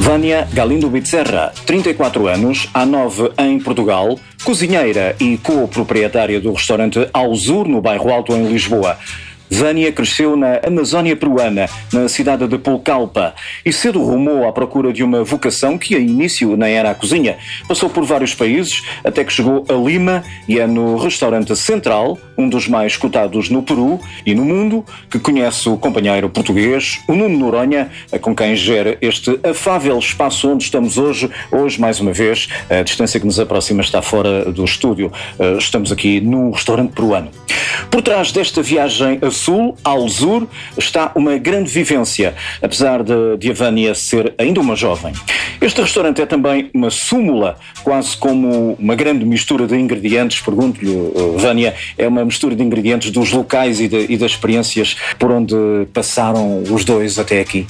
Vânia Galindo Bezerra, 34 anos, há 9 em Portugal, cozinheira e co-proprietária do restaurante Alzur, no bairro Alto, em Lisboa. Vânia cresceu na Amazónia peruana, na cidade de Pucallpa, e cedo rumou à procura de uma vocação que a início nem era a cozinha. Passou por vários países, até que chegou a Lima, e é no restaurante Central, um dos mais cotados no Peru e no mundo, que conhece o companheiro português, o Nuno Noronha, com quem gera este afável espaço onde estamos hoje, mais uma vez, a distância que nos aproxima está fora do estúdio. Estamos aqui num restaurante peruano. Por trás desta viagem a sul, Alzur, está uma grande vivência, apesar de a Vânia ser ainda uma jovem. Este restaurante é também uma súmula, quase como uma grande mistura de ingredientes. Pergunto-lhe, Vânia, é uma mistura de ingredientes dos locais e das experiências por onde passaram os dois até aqui?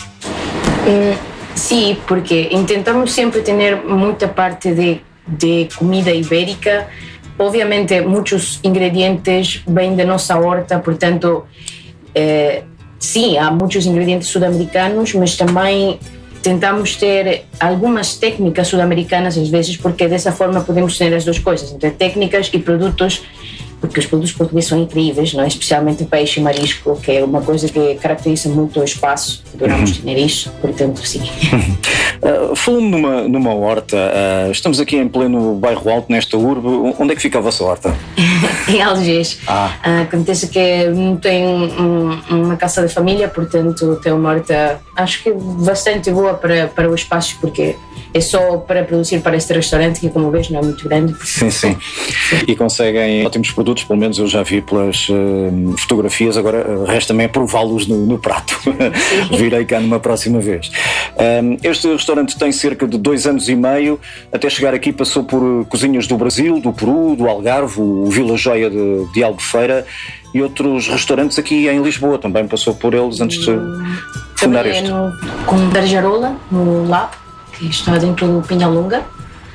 Sim, porque intentamos sempre ter muita parte de comida ibérica. Obviamente, muitos ingredientes vêm da nossa horta, portanto, sim, há muitos ingredientes sul-americanos, mas também tentamos ter algumas técnicas sul-americanas às vezes, porque dessa forma podemos ter as duas coisas, entre técnicas e produtos, porque os produtos portugueses são incríveis, não é? Especialmente peixe e marisco, que é uma coisa que caracteriza muito o espaço. Adoramos ter isso, portanto, sim. Falando numa horta, estamos aqui em pleno bairro Alto, nesta urbe. Onde é que fica a vossa horta? Em Algés. Acontece que não tem uma casa de família, portanto tem uma horta, acho que bastante boa para o espaço, porque é só para produzir para este restaurante, que como vês não é muito grande. Sim. E conseguem ótimos produtos, pelo menos eu já vi pelas fotografias, agora resta-me prová-los no prato. Virei cá numa próxima vez. Este restaurante tem cerca de 2 anos e meio, até chegar aqui passou por cozinhas do Brasil, do Peru, do Algarve, o Vila Joia de Albufeira e outros restaurantes aqui em Lisboa, também passou por eles antes de fundar este. Com Darjarola, no Lab, que está dentro do Pinhalonga.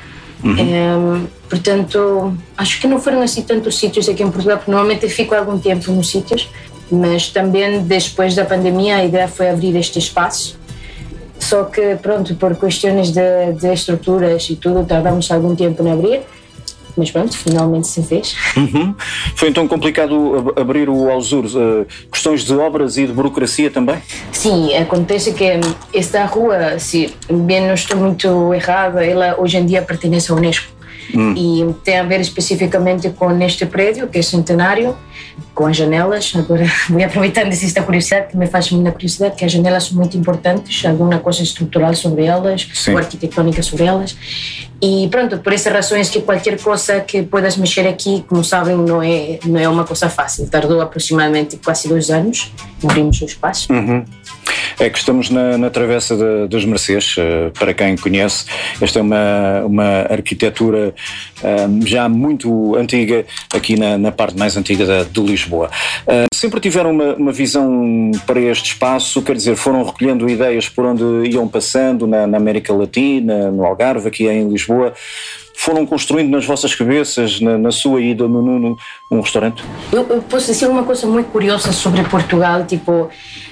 Portanto, acho que não foram assim tantos sítios aqui em Portugal, porque normalmente fico algum tempo nos sítios, mas também depois da pandemia a ideia foi abrir este espaço. Só que, pronto, por questões de estruturas e tudo, tardamos algum tempo em abrir, mas pronto, finalmente se fez. Foi então complicado abrir o Alzur? Questões de obras e de burocracia também? Sim, acontece que esta rua, se bem não estou muito errada, ela hoje em dia pertence à Unesco. E tem a ver especificamente com este prédio, que é centenário, com as janelas. Agora vou aproveitando esta curiosidade, que me faz muita curiosidade, que as janelas são muito importantes, alguma coisa estrutural sobre elas, ou arquitetônica sobre elas. E pronto, por essas razões que qualquer coisa que puedas mexer aqui, como sabem, não é uma coisa fácil. Tardou aproximadamente quase 2 anos, abrimos o espaço. É que estamos na Travessa das Mercês, para quem conhece. Esta é uma arquitetura já muito antiga, aqui na parte mais antiga de Lisboa. Sempre tiveram uma visão para este espaço, quer dizer, foram recolhendo ideias por onde iam passando, na América Latina, no Algarve, aqui em Lisboa. Foram construindo nas vossas cabeças, na sua ida num restaurante? Eu posso dizer uma coisa muito curiosa sobre Portugal, tipo...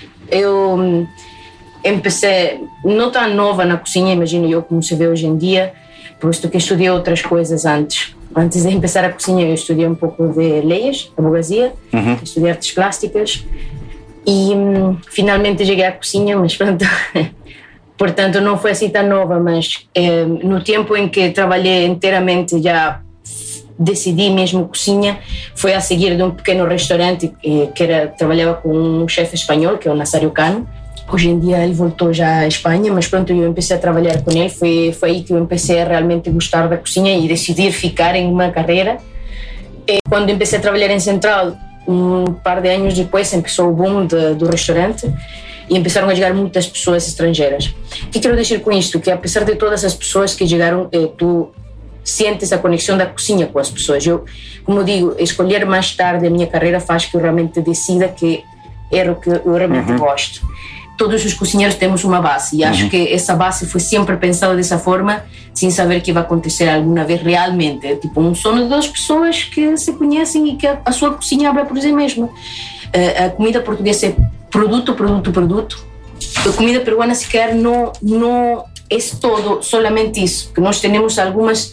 Eu empecei, não tão nova na cozinha, imagino eu, como se vê hoje em dia, posto que estudei outras coisas antes. Antes de começar a cozinha, eu estudei um pouco de leis, advocacia, estudei artes plásticas e finalmente cheguei à cozinha, mas pronto, portanto não foi assim tão nova, mas no tempo em que trabalhei inteiramente já decidi mesmo cozinha, foi a seguir de um pequeno restaurante que trabalhava com um chefe espanhol, que é o Nazário Cano. Hoje em dia ele voltou já à Espanha, mas pronto, eu comecei a trabalhar com ele, foi aí que eu comecei a realmente gostar da cozinha e decidir ficar em uma carreira. E quando comecei a trabalhar em Central, um par de anos depois, começou o boom do restaurante e começaram a chegar muitas pessoas estrangeiras. O que quero dizer com isto? Que apesar de todas as pessoas que chegaram, tu sentes a conexão da cozinha com as pessoas. Eu, como digo, escolher mais tarde a minha carreira faz que eu realmente decida que era o que eu realmente gosto. Todos os cozinheiros temos uma base e acho que essa base foi sempre pensada dessa forma, sem saber que vai acontecer alguma vez realmente. É tipo um sonho de 2 pessoas que se conhecem e que a sua cozinha abre por si mesma. A comida portuguesa é produto. A comida peruana sequer não é todo solamente isso, que nós temos algumas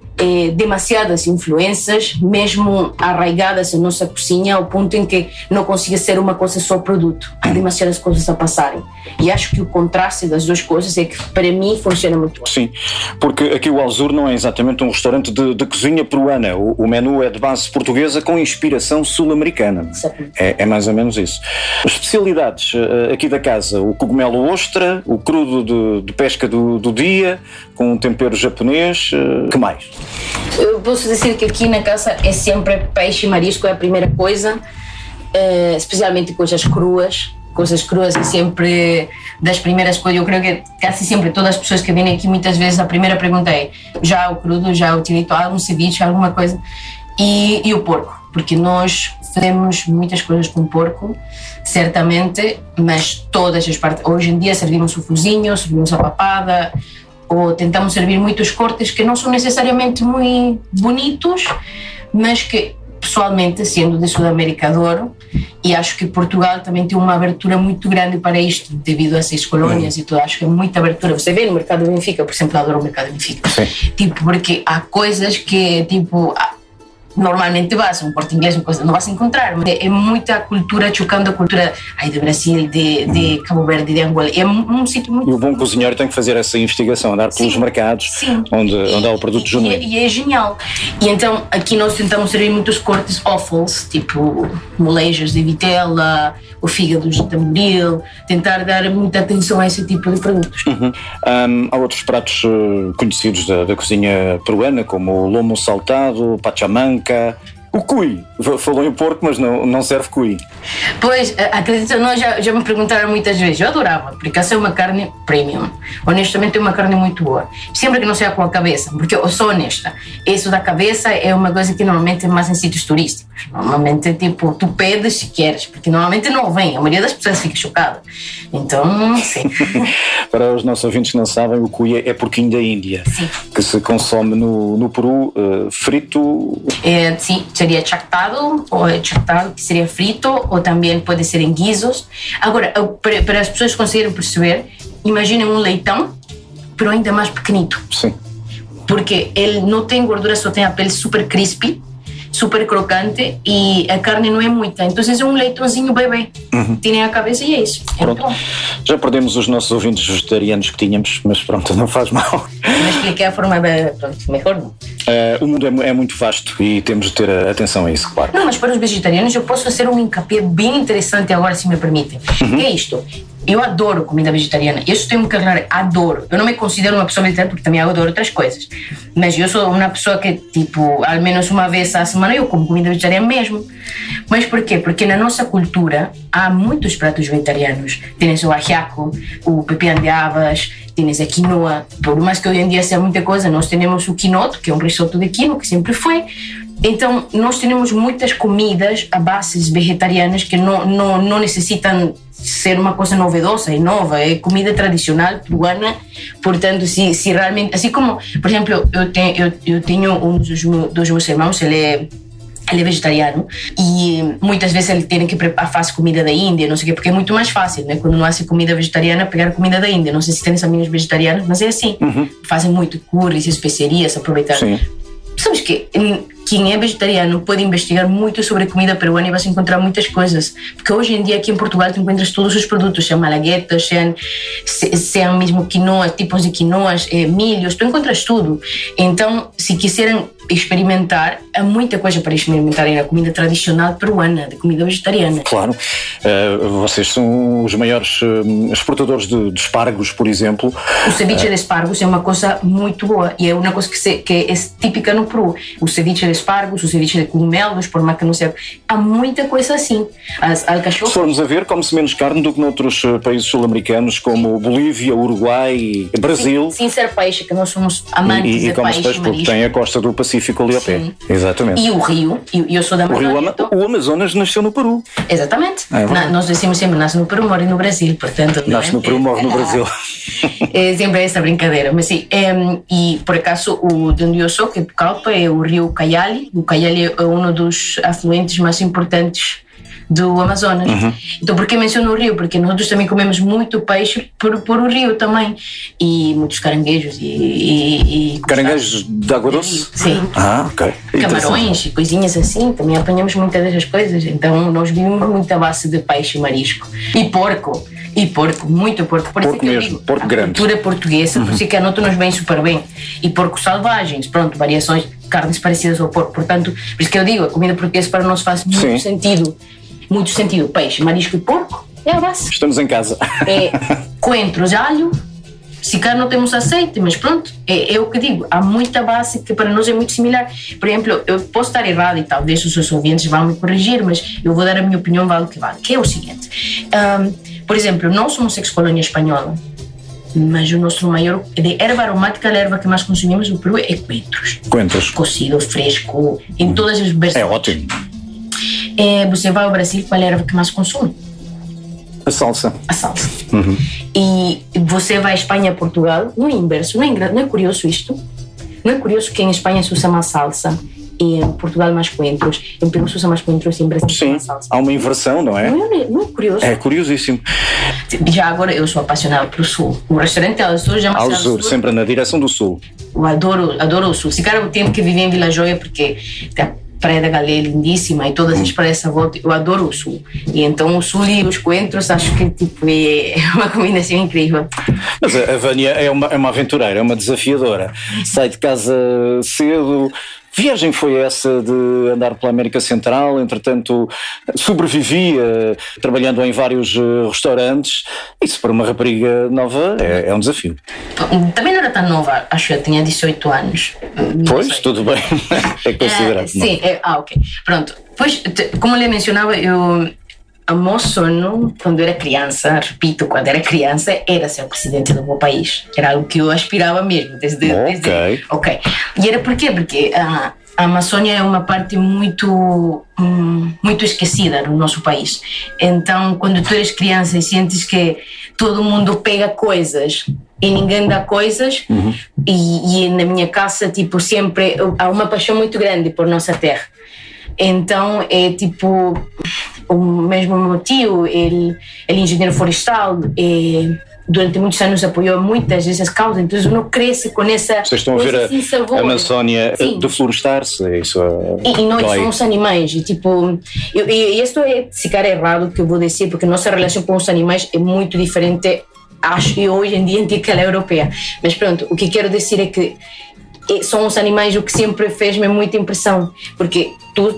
demasiadas influências, mesmo arraigadas em nossa cozinha, ao ponto em que não consiga ser uma coisa só produto. Há demasiadas coisas a passarem. E acho que o contraste das duas coisas é que, para mim, funciona muito bem. Sim, porque aqui o Al Zour não é exatamente um restaurante de cozinha peruana. O menu é de base portuguesa com inspiração sul-americana. É mais ou menos isso. As especialidades aqui da casa: o cogumelo ostra, o crudo de pesca do dia, com um tempero japonês. Que mais? Eu posso dizer que aqui na casa é sempre peixe e marisco, é a primeira coisa, especialmente coisas cruas. Coisas cruas é sempre das primeiras coisas. Eu creio que quase sempre todas as pessoas que vêm aqui, muitas vezes a primeira pergunta é: já o crudo, já utilizou algum ceviche, alguma coisa? E o porco, porque nós fazemos muitas coisas com porco, certamente, mas todas as partes. Hoje em dia servimos o fuzinho, servimos a papada, ou tentamos servir muitos cortes que não são necessariamente muito bonitos, mas que, pessoalmente, sendo de Sudamérica, adoro, e acho que Portugal também tem uma abertura muito grande para isto, devido a 6 colónias e tudo. Acho que é muita abertura. Você vê no mercado de Benfica, por exemplo, adoro o mercado de Benfica. Sim. Tipo, porque há coisas que, tipo, normalmente vas, um português, uma coisa, não vas encontrar. É muita cultura chocando a cultura de Brasil, de Cabo Verde, de Angola. É um sítio muito... E o bom cozinheiro tem que fazer essa investigação, andar pelos mercados onde há o produto genuíno. E é genial. E então aqui nós tentamos servir muitos cortes offals, tipo molejas de vitela, o fígado de tamboril, tentar dar muita atenção a esse tipo de produtos. Há outros pratos conhecidos da cozinha peruana, como o lomo saltado, pachamanca, o cuy. Falou em porco, mas não serve cuy. Pois, acredito ou não, já me perguntaram muitas vezes. Eu adorava, porque essa é uma carne premium. Honestamente, é uma carne muito boa. Sempre que não seja com a cabeça, porque eu sou honesta. Isso da cabeça é uma coisa que normalmente é mais em sítios turísticos. Normalmente, tipo, tu pedes se queres, porque normalmente não vem. A maioria das pessoas fica chocada. Então, sim. Para os nossos ouvintes que não sabem, o cuy é porquinho da Índia. Sim. Que se consome no Peru, frito. Sim, seria chactado, que seria frito, ou também pode ser em guisos. Agora, para as pessoas conseguirem perceber, imaginem um leitão, pero ainda mais pequenito. Sim. Porque ele não tem gordura, só tem a pele super crispy, super crocante, e a carne não é muita. Então é um leitãozinho bebê. Tem a cabeça e é isso. Pronto. Já perdemos os nossos ouvintes vegetarianos que tínhamos, mas pronto, não faz mal. Não expliquei a forma melhor, não. O mundo é muito vasto e temos de ter atenção a isso, claro. Não, mas para os vegetarianos eu posso fazer um encape bem interessante agora, se me permitem. Que é isto. Eu adoro comida vegetariana. Isso tenho que aclarar, adoro. Eu não me considero uma pessoa vegetariana porque também adoro outras coisas. Mas eu sou uma pessoa que, tipo, ao menos uma vez à semana eu como comida vegetariana mesmo. Mas por quê? Porque na nossa cultura há muitos pratos vegetarianos. Tens o ajiaco, o pepián de habas, tens a quinoa. Por mais que hoje em dia seja muita coisa, nós temos o quinoto, que é um risoto de quinoa, que sempre foi. Então, nós temos muitas comidas a bases vegetarianas que não necessitam ser uma coisa novedosa e nova, é comida tradicional peruana. Portanto, se realmente, assim como, por exemplo, eu tenho um dos meus irmãos, ele é vegetariano e muitas vezes ele tem que fazer comida da Índia, não sei o quê, porque é muito mais fácil, né? Quando não há comida vegetariana, pegar comida da Índia. Não sei se tem amigos vegetarianos, mas é assim. Fazem muito curries, especiarias, aproveitar. Sim. Sabes que quem é vegetariano pode investigar muito sobre comida peruana e vai encontrar muitas coisas, porque hoje em dia aqui em Portugal tu encontras todos os produtos, sejam malaguetas, sejam mesmo quinoas, tipos de quinoas, milhos, tu encontras tudo. Então, se quiserem experimentar, há muita coisa para experimentarem na comida tradicional peruana, de comida vegetariana. Claro. Vocês são os maiores exportadores de espargos, por exemplo. O ceviche de espargos é uma coisa muito boa e é uma coisa que é típica no Peru. O ceviche de espargos, o ceviche de cogumelos, por mais que não seja. Há muita coisa assim. As alcachofras. Se formos a ver, come-se menos carne do que noutros países sul-americanos, como Bolívia, Uruguai, Brasil. Sem ser peixe, que nós somos amantes de peixe. Porque tem a costa do Pacífico ali ao pé. Exatamente. E o rio, eu sou da Amazônia. O Amazonas nasceu no Peru. Exatamente. Nós decimos sempre, nasce no Peru, morre no Brasil. Portanto, nasce no Peru, morre no Brasil. É sempre essa brincadeira. Mas sim, e por acaso, de onde eu sou, que é Pucallpa, é o rio Cayali. O Cayali é um dos afluentes mais importantes do Amazonas. Então, por que menciono o rio? Porque nós também comemos muito peixe por o rio também, e muitos caranguejos e caranguejos de água doce? Sim. Ok. Camarões e coisinhas assim, também apanhamos muitas dessas coisas. Então nós vivemos muito à base de peixe e marisco. E porco, muito porco. Por porco mesmo, digo, porco grande. A cultura portuguesa, por isso que a nota nos vem super bem. E porcos selvagens, pronto, variações, carnes parecidas ao porco. Portanto, por isso que eu digo, a comida portuguesa para nós faz muito sentido. Muito sentido. Peixe, marisco e porco é a base. Estamos em casa. É coentros, alho. Se cá não temos azeite, mas pronto, é o que digo, há muita base que para nós é muito similar. Por exemplo, eu posso estar errado e talvez os seus ouvintes vão me corrigir, mas eu vou dar a minha opinião, vale o que vale, que é o seguinte. Por exemplo, nós somos ex-colônia espanhola, mas o nosso maior, de erva aromática, a erva que mais consumimos no Peru é coentros. Coentros. Cocido, fresco, em todas as versões. É ótimo. Você vai ao Brasil, qual é a erva que mais consome? A salsa. E você vai à Espanha, Portugal, no inverso. Não é curioso isto? Não é curioso que em Espanha se usa mais salsa e em Portugal mais coentros, em Peru se usa mais coentros e em Brasil mais salsa? Há uma inversão, não é? Não é curioso? É curiosíssimo. Já agora eu sou apaixonada pelo sul. O restaurante Al Sur já Al Sur, sempre na direção do sul. Eu adoro o sul. Se cara eu tenho que viver em Vila Joia porque Praia da Galinha é lindíssima e todas as praias à volta, eu adoro o sul. E então o sul e os coentros acho que tipo, é uma combinação incrível. Mas a Vânia é uma aventureira, é uma desafiadora. Sai de casa cedo. Viagem foi essa de andar pela América Central, entretanto sobrevivia trabalhando em vários restaurantes. Isso para uma rapariga nova é um desafio. Também não era tão nova, acho que eu tinha 18 anos. Pois, tudo bem, é considerado. Sim, ok. Pronto, pois, como lhe mencionava, eu... O meu sonho, quando era criança, repito, quando era criança, era ser o presidente do meu país. Era algo que eu aspirava mesmo, desde Ok. E era por quê? Porque a Amazônia é uma parte muito esquecida no nosso país. Então, quando tu eres criança e sentes que todo mundo pega coisas e ninguém dá coisas, e na minha casa, tipo, sempre há uma paixão muito grande por nossa terra. Então, é tipo... O mesmo meu tio, ele é engenheiro florestal, durante muitos anos apoiou muitas dessas causas, então uno cresce com essa... Vocês estão a ver a Amazónia de florestar-se, isso e nós somos animais, e tipo... E isto é, se cara errado que eu vou dizer, porque nossa relação com os animais é muito diferente, acho que hoje em dia, que ela é europeia. Mas pronto, o que quero dizer é que são os animais o que sempre fez-me muita impressão, porque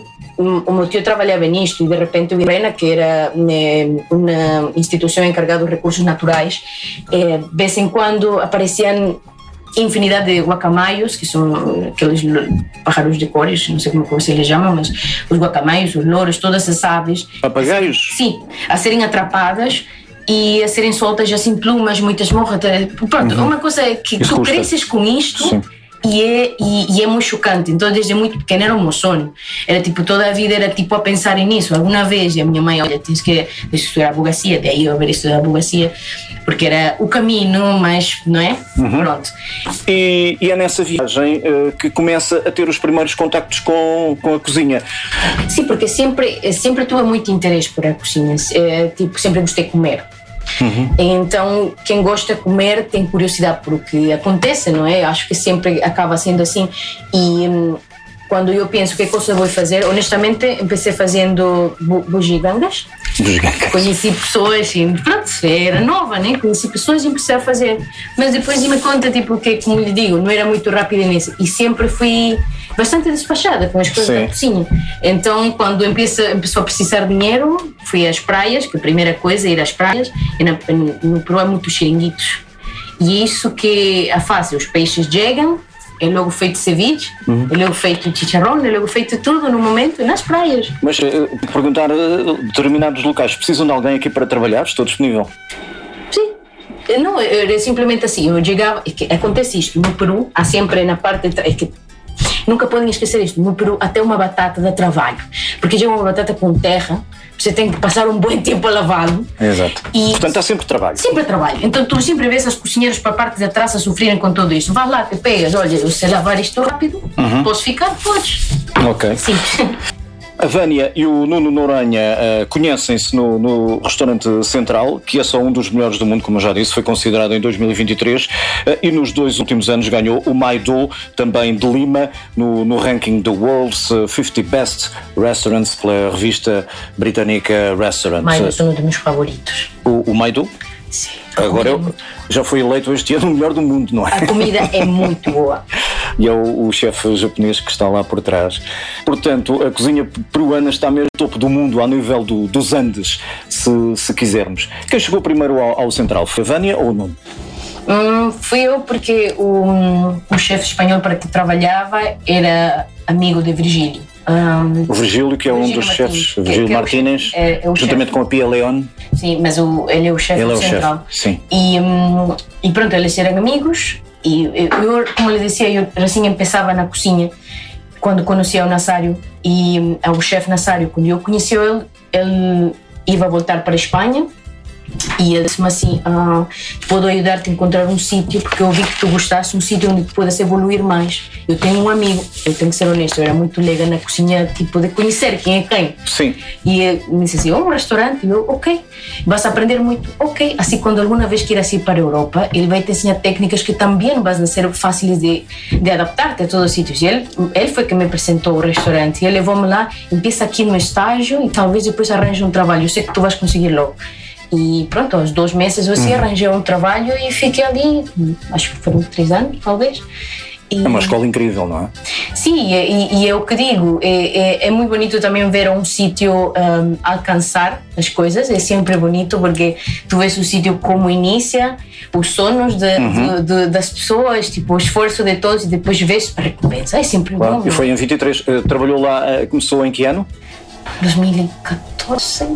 o meu tio trabalhava nisto e de repente eu vi Brena, que era uma instituição encarregada dos recursos naturais, de vez em quando apareciam infinidade de guacamayos, que são aqueles pájaros de cores, não sei como se eles chamam, mas os guacamayos, os louros, todas as aves. Papagaios? Sim, a serem atrapadas e a serem soltas assim plumas, muitas morras. Pronto, uma coisa é que tu cresces com isto. Sim. E é muito chocante. Então desde muito pequena era o meu sonho, era tipo, toda a vida era tipo a pensar nisso alguma vez, e a minha mãe, olha, tens que estudar advocacia, daí eu haver estudado advocacia porque era o caminho, mas não é? Pronto. E é nessa viagem que começa a ter os primeiros contactos com a cozinha. Sim, porque sempre tive muito interesse por a cozinha, tipo, sempre gostei de comer. Então quem gosta de comer tem curiosidade por o que acontece, não é? Acho que sempre acaba sendo assim. E quando eu penso que coisa vou fazer, honestamente empecei fazendo bugigangas. Conheci pessoas e pronto, era nova, né? Conheci pessoas e empecei a fazer, mas depois me conta tipo que, como lhe digo, não era muito rápida nisso e sempre fui bastante despachada com as coisas da cozinha. Então quando começou a precisar de dinheiro, fui às praias, que a primeira coisa é ir às praias, e no Peru há muitos chiringuitos, e isso que é fácil, os peixes chegam, é logo feito ceviche, é logo feito chicharrón, é logo feito tudo no momento nas praias. Mas perguntar, determinados locais precisam de alguém aqui para trabalhar? Estou disponível? Sim. Não, é simplesmente assim, eu chegava, acontece isto, no Peru há sempre na parte de nunca podem esquecer isto, no Peru até uma batata dá trabalho, porque já é uma batata com terra, você tem que passar um bom tempo a lavá-lo. Exato. E portanto há sempre trabalho. Sempre trabalho. Então tu sempre vês as cozinheiras para a parte de atrás a sofrerem com tudo isso. Vai lá, te pegas, olha, eu sei lavar isto rápido, posso ficar? Podes. Ok. Simples. A Vânia e o Nuno Noronha conhecem-se no Restaurante Central, que é só um dos melhores do mundo, como eu já disse, foi considerado em 2023 e nos 2 últimos anos ganhou o Maido, também de Lima, no ranking The World's 50 Best Restaurants pela revista britânica Restaurant. Maido é um dos meus favoritos. O Maido? Sim. Agora já foi eleito este ano o melhor do mundo, não é? A comida é muito boa. E é o chefe japonês que está lá por trás. Portanto, a cozinha peruana está mesmo no topo do mundo, ao nível dos Andes, se quisermos. Quem chegou primeiro ao Central? Foi a Vânia ou o Nuno? Fui eu, porque o chefe espanhol para que trabalhava era amigo de Virgílio. O Virgílio, que é um dos chefes, Virgílio Martínez, juntamente com a Pia León. Sim, mas ele é o chefe do Central. Sim. E pronto, eles eram amigos. E eu, como ele dizia, eu assim começava na cozinha quando conhecia o Nazário. E o chefe Nazário, quando eu conheci ele ia voltar para a Espanha. E ele disse-me assim: posso ajudar-te a encontrar um sítio, porque eu vi que tu gostaste, um sítio onde tu podes evoluir mais. Eu tenho um amigo, eu tenho que ser honesto, eu era muito leiga na cozinha, tipo de conhecer quem é quem. Sim. E ele me disse assim: um restaurante? E eu, ok, vas aprender muito, ok. Assim, quando alguma vez queiras ir para a Europa, ele vai te ensinar técnicas que também vão ser fáceis de adaptar-te a todos os sítios. E ele foi que me apresentou o restaurante, e ele levou-me lá: empieza aqui no estágio e talvez depois arranje um trabalho, eu sei que tu vais conseguir logo. E pronto, aos 2 meses eu assim arranjei um trabalho e fiquei ali, acho que foram 3 anos, talvez. É uma escola incrível, não é? Sim, e é o que digo, é muito bonito também ver um sítio alcançar as coisas, é sempre bonito porque tu vês o sítio como inicia, os sonhos das pessoas, tipo, o esforço de todos, e depois vês a recompensa, é sempre bom. E foi em 23, trabalhou lá, começou em que ano? 2014,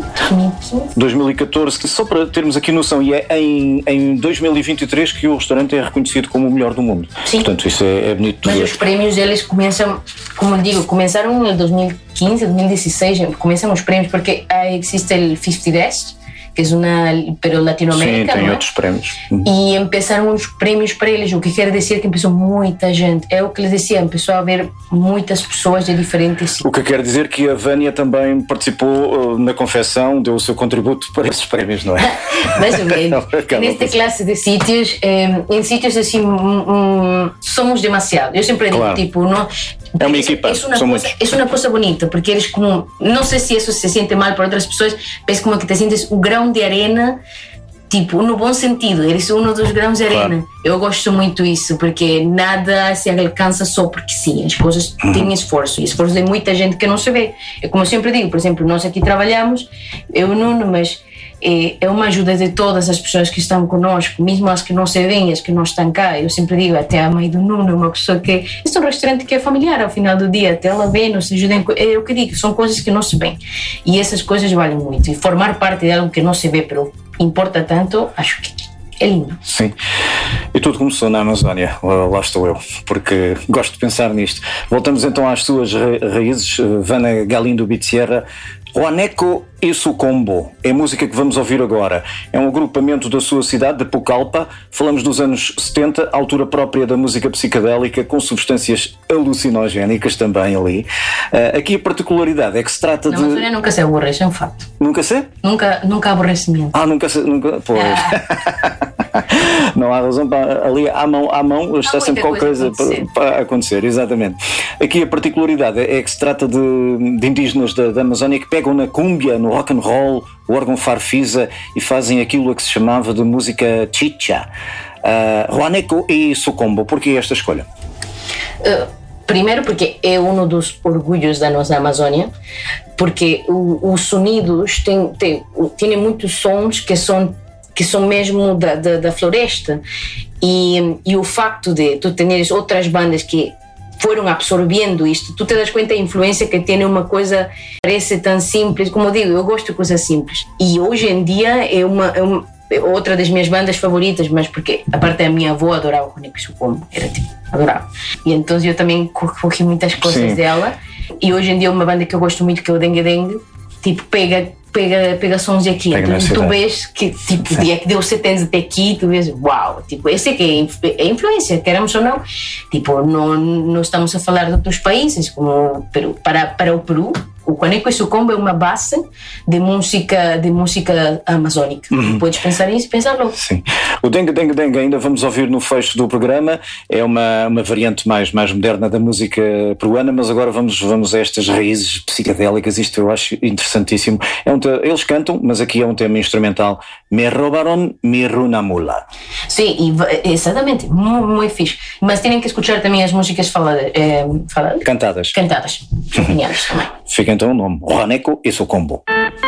2014, só para termos aqui noção, e é em 2023 que o restaurante é reconhecido como o melhor do mundo. Sim. Portanto, isso é bonito. Mas os prémios deles começam, como digo, começaram em 2015, 2016, começam os prémios porque existe o 50 Best, que é pero Latinoamérica. Sim, tem outros prémios. E começaram os prémios para eles, o que quer dizer que começou muita gente. É o que eles diziam, começou a haver muitas pessoas de diferentes sítios. O que quer dizer que a Vânia também participou na confecção, deu o seu contributo para esses prémios, não é? Mais ou menos. Nesta classe de sítios, em sítios assim, somos demasiado. Eu sempre digo, tipo, não... É uma equipa, é uma coisa bonita, porque eles como, não sei se isso se sente mal para outras pessoas, mas como que te sentes o grão de arena, tipo, no bom sentido, eles são um dos grãos de arena. Eu gosto muito disso, porque nada se alcança só porque sim, as coisas têm esforço, e esforço de muita gente que não se vê. É como eu sempre digo, por exemplo, nós aqui trabalhamos, eu e Nuno, mas é uma ajuda de todas as pessoas que estão conosco, mesmo as que não se veem, as que não estão cá. Eu sempre digo, até a mãe do Nuno é uma pessoa que... Este é um restaurante que é familiar ao final do dia, até ela vem, nos ajuda. É o que digo, são coisas que não se veem. E essas coisas valem muito. E formar parte de algo que não se vê, mas importa tanto, acho que é lindo. Sim. E tudo começou na Amazónia, lá estou eu, porque gosto de pensar nisto. Voltamos então às suas raízes, Vânia Galindo Bitsierra. Huaneco e Sucombo é a música que vamos ouvir agora. É um agrupamento da sua cidade, de Pucallpa. Falamos dos anos 70, altura própria da música psicadélica, com substâncias alucinogénicas também ali. Aqui a particularidade é que se trata de... Na Amazónia nunca se aborrece, é um facto. Nunca se? Nunca aborrecimento. Nunca... Pois... Não há razão para... Ali à mão está sempre qualquer coisa para acontecer, exatamente. Aqui a particularidade é que se trata de indígenas da Amazónia que pegam na cúmbia, no rock and roll, o órgão farfisa, e fazem aquilo a que se chamava de música chicha. Huaneco e Sucombo, porquê esta escolha? Primeiro porque é um dos orgulhos da nossa Amazônia, porque os sonidos têm muitos sons que são mesmo da floresta, e o facto de tu teres outras bandas que foram absorvendo isto, tu te das conta da influência que tem uma coisa que parece tão simples. Como eu digo, eu gosto de coisas simples, e hoje em dia é outra das minhas bandas favoritas, mas porque a parte da minha avó adorava o Huaneco e Sucombo, era tipo, adorava, e então eu também corri muitas coisas dela. E hoje em dia uma banda que eu gosto muito, que é o Dengue Dengue, tipo, pega sons de aqui, tu vês que tipo, o dia que deu 70 até aqui, tu vês, uau, tipo, esse é que é influência, queremos ou não, tipo, não estamos a falar de outros países, como para o Peru, O Cuaneco e su combo é uma base de música amazónica. Podes pensar nisso e pensar logo. Sim. O Dengue Dengue Dengue ainda vamos ouvir no fecho do programa, é uma variante mais moderna da música peruana, mas agora vamos a estas raízes psicadélicas. Isto eu acho interessantíssimo. Eles cantam, mas aqui é um tema instrumental. Me roubaron mi runamula. Sim, exatamente, muito fixe. Mas têm que escutar também as músicas cantadas. Geniais também. Fica então o nome, Cuaneco e su combo.